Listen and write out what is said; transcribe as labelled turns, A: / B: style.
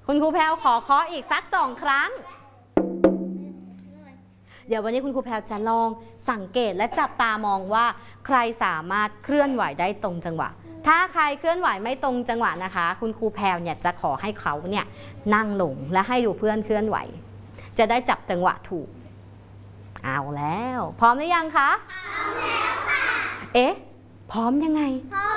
A: คุณครูแพรวขอเคาะอีกสัก2 ครั้งเดี๋ยววันนี้คุณครูแพรวจะลองสังเกตและจับตามองว่าใครสามารถเคลื่อนไหวได้ตรงจังหวะถ้าใครเคลื่อนไหวไม่ตรงจังหวะนะคะคุณครูแพรวเนี่ยจะขอให้เขาเนี่ยนั่งลงและให้ดูเพื่อนเคลื่อนไหวจะได้จับจังหวะถูกเอาแล้วพร้อมหรือยังคะพร้อมแล้วค่ะเอ๊ะพร้อมยังไงพร้อม